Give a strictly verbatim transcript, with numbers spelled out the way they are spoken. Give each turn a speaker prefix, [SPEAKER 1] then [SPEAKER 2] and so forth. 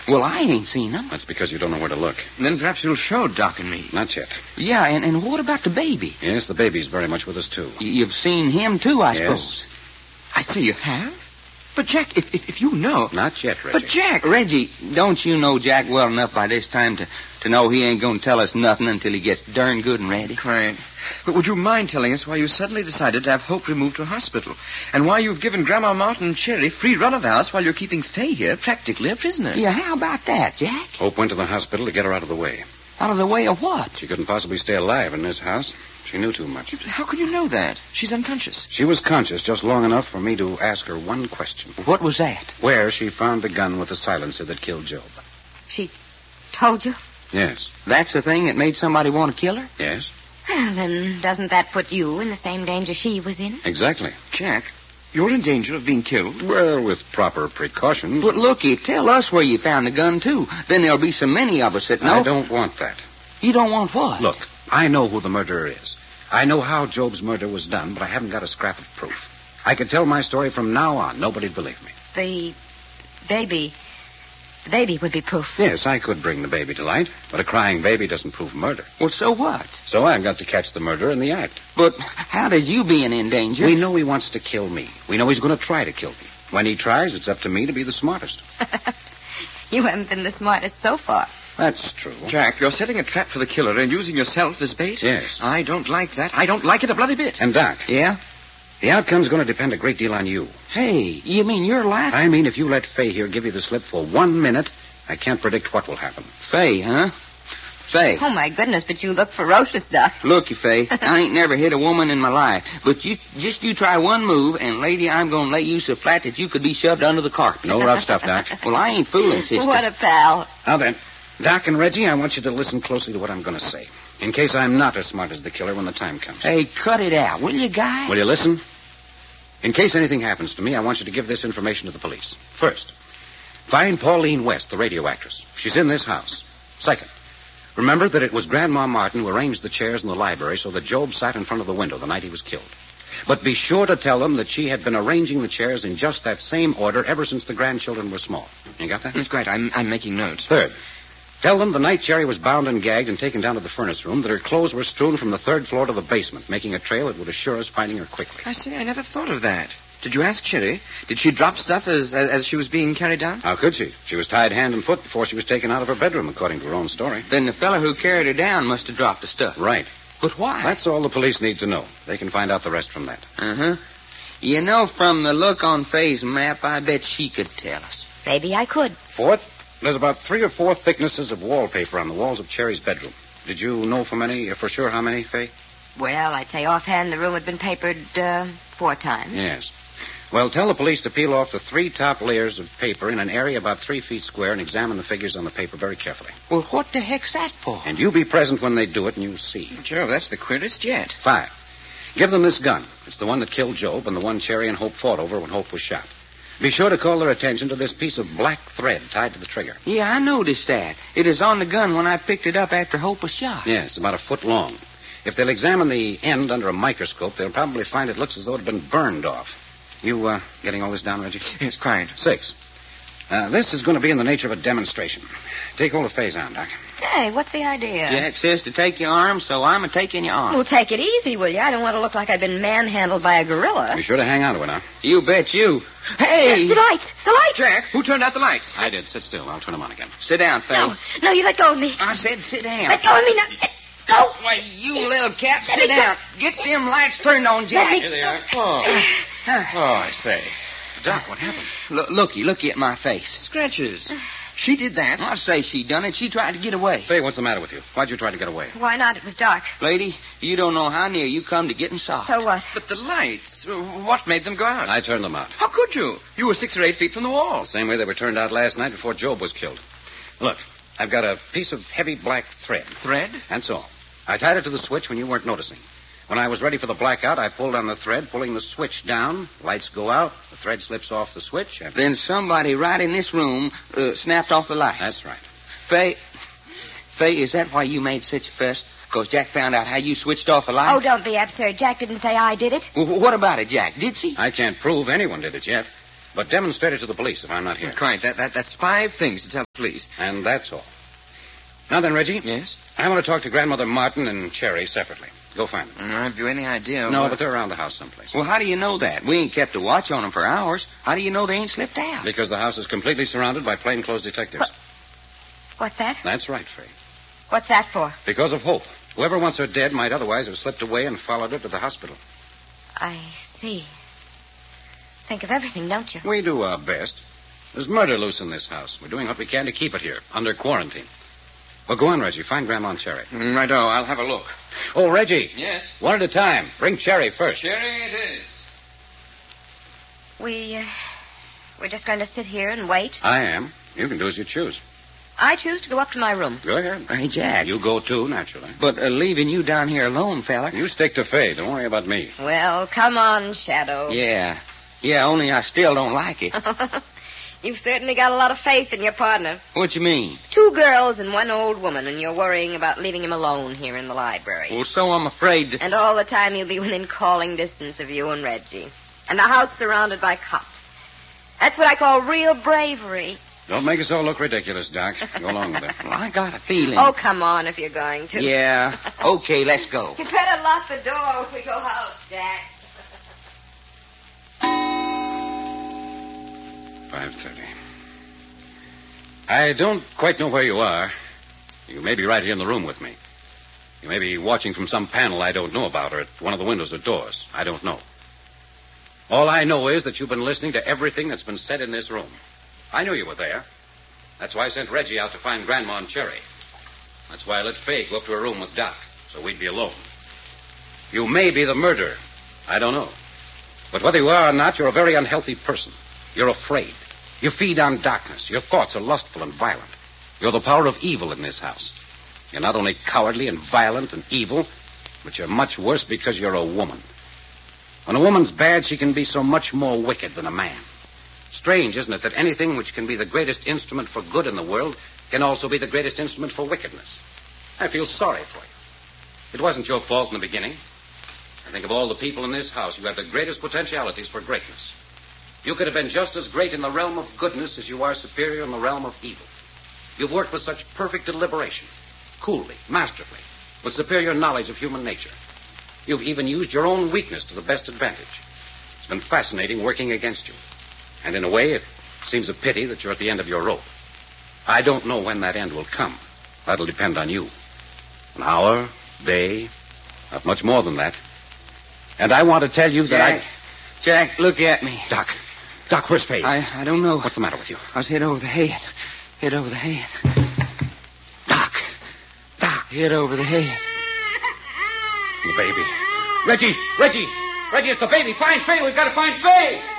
[SPEAKER 1] Well, I ain't seen them.
[SPEAKER 2] That's because you don't know where to look.
[SPEAKER 3] Then perhaps you'll show Doc and me.
[SPEAKER 2] Not yet.
[SPEAKER 1] Yeah, and, and what about the baby?
[SPEAKER 2] Yes, the baby's very much with us, too.
[SPEAKER 1] Y- You've seen him, too, I
[SPEAKER 2] Yes.
[SPEAKER 1] suppose.
[SPEAKER 3] I say you have? But, Jack, if, if, if you know...
[SPEAKER 2] Not yet, Reggie.
[SPEAKER 3] But, Jack...
[SPEAKER 1] Reggie, don't you know Jack well enough by this time to, to know he ain't going to tell us nothing until he gets darn good and ready?
[SPEAKER 3] Right. But would you mind telling us why you suddenly decided to have Hope removed to a hospital? And why you've given Grandma Martin and Cherry free run of the house while you're keeping Fay here practically a prisoner?
[SPEAKER 1] Yeah, how about that, Jack?
[SPEAKER 2] Hope went to the hospital to get her out of the way.
[SPEAKER 1] Out of the way of what?
[SPEAKER 2] She couldn't possibly stay alive in this house. She knew too much.
[SPEAKER 3] How can you know that? She's unconscious.
[SPEAKER 2] She was conscious just long enough for me to ask her one question.
[SPEAKER 1] What was that?
[SPEAKER 2] Where she found the gun with the silencer that killed Job.
[SPEAKER 4] She told you?
[SPEAKER 2] Yes.
[SPEAKER 1] That's the thing that made somebody want to kill her?
[SPEAKER 2] Yes.
[SPEAKER 4] Well, then doesn't that put you in the same danger she was in?
[SPEAKER 2] Exactly.
[SPEAKER 3] Jack, you're in danger of being killed.
[SPEAKER 2] Well, with proper precautions.
[SPEAKER 1] But looky, tell us where you found the gun, too. Then there'll be so many of us that know.
[SPEAKER 2] I don't want that.
[SPEAKER 1] You don't want what?
[SPEAKER 2] Look, I know who the murderer is. I know how Job's murder was done, but I haven't got a scrap of proof. I could tell my story from now on. Nobody'd believe me.
[SPEAKER 4] The baby... The baby would be proof.
[SPEAKER 2] Yes, I could bring the baby to light, but a crying baby doesn't prove murder.
[SPEAKER 1] Well, so what?
[SPEAKER 2] So I've got to catch the murderer in the act.
[SPEAKER 1] But how does you being in danger?
[SPEAKER 2] We know he wants to kill me. We know he's going to try to kill me. When he tries, it's up to me to be the smartest.
[SPEAKER 4] You haven't been the smartest so far.
[SPEAKER 2] That's true.
[SPEAKER 3] Jack, you're setting a trap for the killer and using yourself as bait?
[SPEAKER 2] Yes.
[SPEAKER 3] I don't like that. I don't like it a bloody bit.
[SPEAKER 2] And, Doc,
[SPEAKER 1] Yeah?
[SPEAKER 2] the outcome's going to depend a great deal on you.
[SPEAKER 1] Hey, you mean you're laughing?
[SPEAKER 2] I mean, if you let Fay here give you the slip for one minute, I can't predict what will happen.
[SPEAKER 1] Fay, huh? Fay.
[SPEAKER 4] Oh, my goodness, but you look ferocious, Doc.
[SPEAKER 1] Looky, Fay, I ain't never hit a woman in my life. But you just you try one move, and, lady, I'm going to lay you so flat that you could be shoved under the carpet.
[SPEAKER 2] No rough stuff, Doc.
[SPEAKER 1] Well, I ain't fooling, sister.
[SPEAKER 4] What a pal.
[SPEAKER 2] Now then, Doc and Reggie, I want you to listen closely to what I'm going to say, in case I'm not as smart as the killer when the time comes.
[SPEAKER 1] Hey, cut it out, will you, guy?
[SPEAKER 2] Will you listen? In case anything happens to me, I want you to give this information to the police. First, find Pauline West, the radio actress. She's in this house. Second, remember that it was Grandma Martin who arranged the chairs in the library so that Job sat in front of the window the night he was killed. But be sure to tell them that she had been arranging the chairs in just that same order ever since the grandchildren were small. You got that?
[SPEAKER 3] That's great. I'm, I'm making notes.
[SPEAKER 2] Third, tell them the night Cherry was bound and gagged and taken down to the furnace room that her clothes were strewn from the third floor to the basement, making a trail that would assure us finding her quickly.
[SPEAKER 3] I say, I never thought of that. Did you ask Cherry? Did she drop stuff as, as as she was being carried down?
[SPEAKER 2] How could she? She was tied hand and foot before she was taken out of her bedroom, according to her own story.
[SPEAKER 1] Then the fella who carried her down must have dropped the stuff.
[SPEAKER 2] Right.
[SPEAKER 1] But why?
[SPEAKER 2] That's all the police need to know. They can find out the rest from that.
[SPEAKER 1] Uh-huh. You know, from the look on Fay's map, I bet she could tell us.
[SPEAKER 4] Maybe I could.
[SPEAKER 2] Fourth, there's about three or four thicknesses of wallpaper on the walls of Cherry's bedroom. Did you know for many, for sure how many, Fay?
[SPEAKER 4] Well, I'd say offhand the room had been papered uh, four times.
[SPEAKER 2] Yes. Well, tell the police to peel off the three top layers of paper in an area about three feet square and examine the figures on the paper very carefully.
[SPEAKER 1] Well, what the heck's that for?
[SPEAKER 2] And you be present when they do it, and you'll see.
[SPEAKER 3] Joe, that's the queerest yet.
[SPEAKER 2] Five, give them this gun. It's the one that killed Job and the one Cherry and Hope fought over when Hope was shot. Be sure to call their attention to this piece of black thread tied to the trigger.
[SPEAKER 1] Yeah, I noticed that. It is on the gun when I picked it up after Hope was shot.
[SPEAKER 2] Yes, about a foot long. If they'll examine the end under a microscope, they'll probably find it looks as though it had been burned off. You, uh, getting all this down, Reggie?
[SPEAKER 3] Yes, quite.
[SPEAKER 2] Six. Uh, this is going to be in the nature of a demonstration. Take hold of Fay's arm, Doc.
[SPEAKER 4] Say, what's the idea?
[SPEAKER 1] Jack says to take your arm, so I'm a taking your arm.
[SPEAKER 4] Well, take it easy, will you? I don't want to look like I've been manhandled by a gorilla.
[SPEAKER 2] Be sure to hang on to it now.
[SPEAKER 1] You bet you. Hey!
[SPEAKER 4] The lights! The lights!
[SPEAKER 3] Jack, who turned out the lights?
[SPEAKER 2] I did. Sit still. I'll turn them on again.
[SPEAKER 1] Sit down, Fay.
[SPEAKER 4] No, no, you let go of me.
[SPEAKER 1] I said sit down.
[SPEAKER 4] Let go of me now. Let go.
[SPEAKER 1] Why, you little cat,
[SPEAKER 4] Let
[SPEAKER 1] sit
[SPEAKER 4] me go.
[SPEAKER 1] down. Get them lights turned on, Jack.
[SPEAKER 4] Let me
[SPEAKER 3] Here they are. Oh. oh, I say.
[SPEAKER 2] Doc, what happened?
[SPEAKER 1] Look, looky, looky at my face.
[SPEAKER 3] Scratches. She did that.
[SPEAKER 1] I say she done it. She tried to get away.
[SPEAKER 2] Fay, what's the matter with you? Why'd you try to get away?
[SPEAKER 4] Why not? It was dark.
[SPEAKER 1] Lady, you don't know how near you come to getting soft.
[SPEAKER 4] So what?
[SPEAKER 3] But the lights, what made them go out?
[SPEAKER 2] I turned them out.
[SPEAKER 3] How could you? You were six or eight feet from the wall.
[SPEAKER 2] The same way they were turned out last night before Job was killed. Look, I've got a piece of heavy black thread.
[SPEAKER 3] Thread?
[SPEAKER 2] That's all. I tied it to the switch when you weren't noticing. When I was ready for the blackout, I pulled on the thread, pulling the switch down. Lights go out. The thread slips off the switch, and...
[SPEAKER 1] Then somebody right in this room uh, snapped off the lights.
[SPEAKER 2] That's right.
[SPEAKER 1] Fay, Fay, is that why you made such a fuss? Because Jack found out how you switched off the light?
[SPEAKER 4] Oh, don't be absurd. Jack didn't say I did it.
[SPEAKER 1] Well, what about it, Jack? Did she?
[SPEAKER 2] I can't prove anyone did it yet. but demonstrate it to the police if I'm not here.
[SPEAKER 3] Quite. That, that, that's five things to tell the police.
[SPEAKER 2] And that's all. Now then, Reggie.
[SPEAKER 3] Yes?
[SPEAKER 2] I want to talk to Grandmother Martin and Cherry separately. Go find them.
[SPEAKER 3] Have you any idea?
[SPEAKER 2] No,
[SPEAKER 3] what...
[SPEAKER 2] but they're around the house someplace.
[SPEAKER 1] Well, how do you know that? We ain't kept a watch on them for hours. How do you know they ain't slipped out?
[SPEAKER 2] Because the house is completely surrounded by plainclothes detectives.
[SPEAKER 4] What? What's that?
[SPEAKER 2] That's right, Faye.
[SPEAKER 4] What's that for?
[SPEAKER 2] Because of Hope. Whoever wants her dead might otherwise have slipped away and followed her to the hospital.
[SPEAKER 4] I see. Think of everything, don't you?
[SPEAKER 2] We do our best. There's murder loose in this house. We're doing what we can to keep it here, under quarantine. Well, go on, Reggie. Find Grandma and Cherry.
[SPEAKER 3] Righto, I'll have a look.
[SPEAKER 2] Oh, Reggie.
[SPEAKER 3] Yes?
[SPEAKER 2] One at a time. Bring Cherry first.
[SPEAKER 3] Cherry it is.
[SPEAKER 4] We, uh, we're just going to sit here and wait.
[SPEAKER 2] I am. You can do as you choose.
[SPEAKER 4] I choose to go up to my room.
[SPEAKER 2] Go ahead.
[SPEAKER 1] Hey, Jack.
[SPEAKER 2] You go, too, naturally.
[SPEAKER 1] But uh, leaving you down here alone, fella.
[SPEAKER 2] You stick to Faye. Don't worry about me.
[SPEAKER 4] Well, come on, Shadow.
[SPEAKER 1] Yeah. Yeah, only I still don't like it.
[SPEAKER 4] You've certainly got a lot of faith in your partner.
[SPEAKER 1] What you mean?
[SPEAKER 4] Two girls and one old woman, and you're worrying about leaving him alone here in the library.
[SPEAKER 1] Well, so I'm afraid to...
[SPEAKER 4] And all the time he'll be within calling distance of you and Reggie. And the house surrounded by cops. That's what I call real bravery.
[SPEAKER 2] Don't make us all look ridiculous, Doc. Go along with it.
[SPEAKER 1] Well, I got a feeling...
[SPEAKER 4] Oh, come on if you're going to.
[SPEAKER 1] Yeah. Okay, let's go.
[SPEAKER 4] You better lock the door when we go out, Jack.
[SPEAKER 2] five thirty. I don't quite know where you are. You may be right here in the room with me. You may be watching from some panel I don't know about, or at one of the windows or doors. I don't know. All I know is that you've been listening to everything that's been said in this room. I knew you were there. That's why I sent Reggie out to find Grandma and Cherry. That's why I let Faye go up to her room with Doc, so we'd be alone. You may be the murderer. I don't know. But whether you are or not, you're a very unhealthy person. You're afraid. You feed on darkness. Your thoughts are lustful and violent. You're the power of evil in this house. You're not only cowardly and violent and evil, but you're much worse because you're a woman. When a woman's bad, she can be so much more wicked than a man. Strange, isn't it, that anything which can be the greatest instrument for good in the world can also be the greatest instrument for wickedness? I feel sorry for you. It wasn't your fault in the beginning. I think of all the people in this house who had the greatest potentialities for greatness. You could have been just as great in the realm of goodness as you are superior in the realm of evil. You've worked with such perfect deliberation, coolly, masterfully, with superior knowledge of human nature. You've even used your own weakness to the best advantage. It's been fascinating working against you. And in a way, it seems a pity that you're at the end of your rope. I don't know when that end will come. That'll depend on you. An hour, day, not much more than that. And I want to tell you that
[SPEAKER 1] Jack, I... Jack, look at me.
[SPEAKER 2] Doc. Doc, where's Faye?
[SPEAKER 1] I, I don't know.
[SPEAKER 2] What's the matter with you?
[SPEAKER 1] I was hit over the head. Hit over the head.
[SPEAKER 2] Doc. Doc.
[SPEAKER 1] Hit over the head.
[SPEAKER 2] The baby. Reggie! Reggie! Reggie, it's the baby. Find Faye. We've got to find Faye.